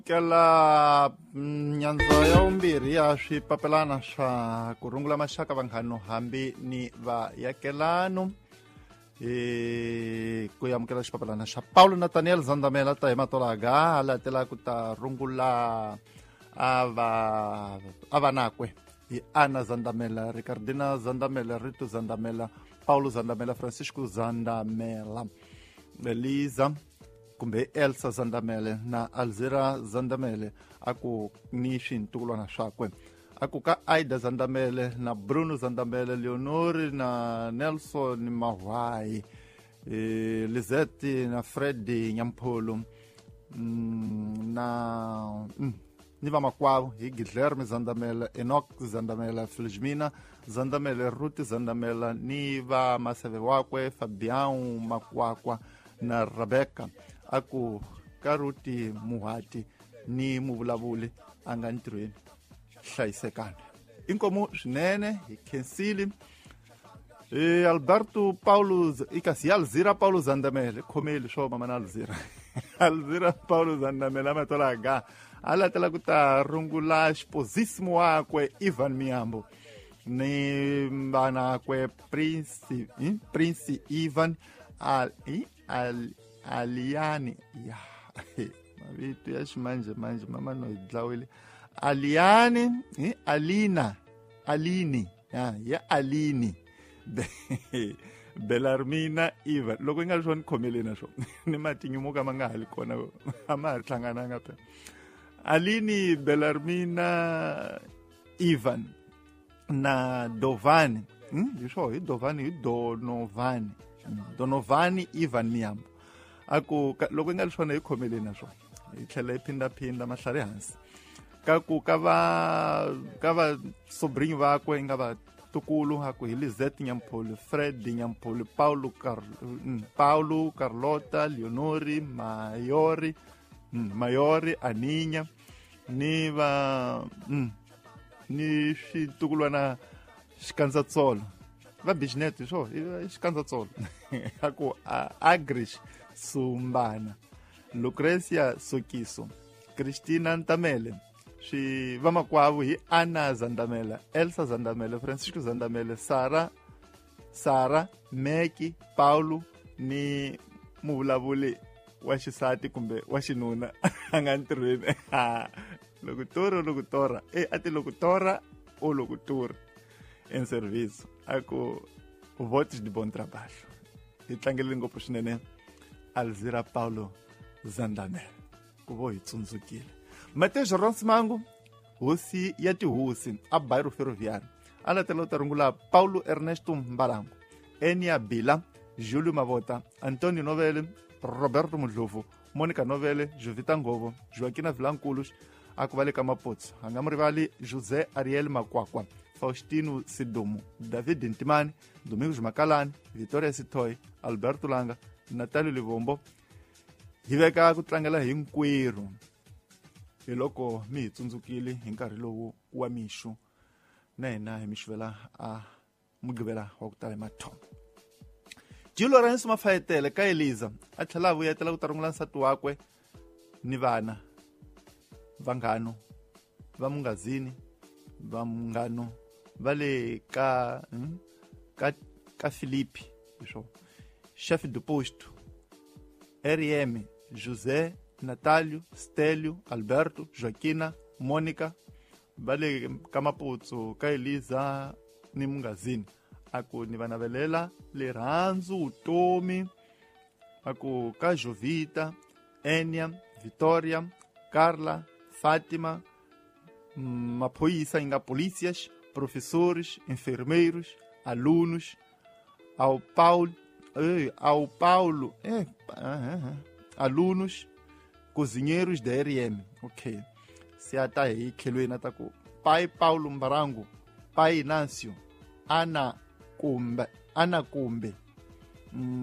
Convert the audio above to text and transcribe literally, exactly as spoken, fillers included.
Kela nyandzo ya vumbirhi ya swipapelana swa ku rungula maxaka vanghano hambi ni vaakelano e ku amukela xipapelana xa Paulo Nathaniel Zandamela ta hi matolaga a latela ku ta rungula ava avanakwe hi Ana Zandamela, Ricardina Zandamela, Rito Zandamela, Paulo Zandamela, Francisco Zandamela, Eliza kumbe Elsa Zandamele na Alzira Zandamele aku ni swintukulwana swakwe aku ka Aida Zandamele na Bruno Zandamele, Leonori na Nelson Mahwai, e, Lizette na Freddy Nyampolo, mm, na mm, ni vamakwavo hi Guilherme Zandamela, Enoch Zandamela, Felizmina Zandamele, Ruth Zandamela ni va maseve wakwe Fabião Makwakwa na Rebecca aku Karuti Muhati ni muvulavuli a nga ntirhweni hlayisekani inkomu swinene hi khensile e Alberto Paulo ikasi Alzira Paulo Zandamele khomeli swo mama na Alzira Alzira Paulo Zandamele matolaga alatela ku ta rungula xiposisimo wakwe Ivan Miyambo ni vana kwe Prince eh? Prince Ivan al, eh? al Aliani ya mavito ya ximanje manje mama no idlawile Aliani eh? Alina Alini ya ya Alini Belarmina Ivan loko inga swoni khomele na swo ni matinyo ka manga hali kona ama ha hlangana ngapha Alini Belarmina Ivan na Dovani hm yisho hi Dovani hi Donovani Donovani Ivan Miyambo aku loko inga swona hi khomele na swo hi tlhela hi phinda phinda mahlari hansi ka ku ka va ka va sobrinho vakwe inga va tukulu aku hi Lizette Nyampolo, Fred Nyampolo, Paulo Car mm, Paulo Carlota, Leonori Mayori mm, Mayori Aninya ni va mm, ni xitukulwana xikandzatsolo va bisnet swo xikandzatsolo aku Agrish Sumbana, Lucrecia Sokiso, Cristina Ntamele, swi vamakwavo hi Ana Zandamela, Elsa Zandamela, Francisco Zandamela, Sara Sara Meki, Paulo ni muvulavuli wa xisati kumbe wa xinuna a nga ntirhweni lokutora lokutora e ati lokutora o lokutura en service aku votos de bom trabalho hi tlangele ngopfu swinene Alzira Paulo Zandamela ku vo hi tsundzukile Mateus Ronsmangu hosi ya tihosi a Bairro Ferroviário alatela ta rungula Paulo Ernesto Mbalango, Enia Bila, Júlio Mavota, Antônio Novele, Roberto Mudlovu, Mônica Novele, Jovita Ngovo, Joaquina Vilanculos, akuvale ka Mapotso angamrivali José Ariel Makwakwa, Faustino Sidumu, David Ntimani, Domingos Makalani, Vitória Sitoy, Alberto Langa, Natalio Livombo. Hi veka ku tlangela hinkwerhu hi loko mi hi tsundzukile hi nkarhi lowu wa mixo na hina hi mixivela a mugqivela wa ku tala mathomo Jilo Ranso Mafayetele ka Eliza a tlhela vuyetela ku ta rungula nsati wakwe ni vana vanghano va mungazini vanghano va le ka hmm? ka ka Filipi hiswo chef de posto R M José Natalio Stélio Alberto Joaquina Mônica vale ka Maputso ka Eliza ni mungazini aku ni vanavelela lerhandzu utomi aku ka Jovita Enia Vitória Carla Fátima maphoyisa inga polícias professores enfermeiros alunos ao Paulo eh, ao Paulo eh, uh, uh, alunos cozinheiros da R M ok se ata hi khelweni ta ku pai Paulo Mbarango pai Inácio Ana Kumbe Ana Kumbe mm.